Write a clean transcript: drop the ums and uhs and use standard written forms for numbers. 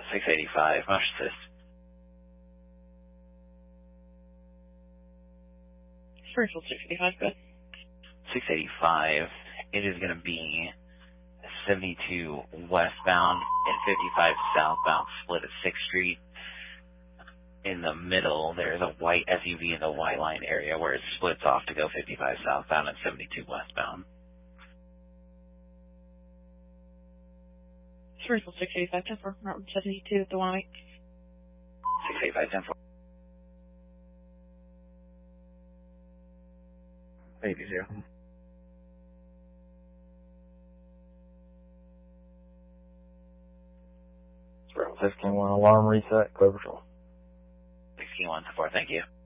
685, motion assist. Virtual 685, good. 685, it is going to be 72 westbound and 55 southbound, split at 6th Street. In the middle, there's a white SUV in the white line area where it splits off to go 55 southbound and 72 westbound. Virtual 685, 10-4, Route 72 at the white. 685, 10-4. 80. 16-1 alarm reset, Clover Patrol. 16-1, 10-4, thank you.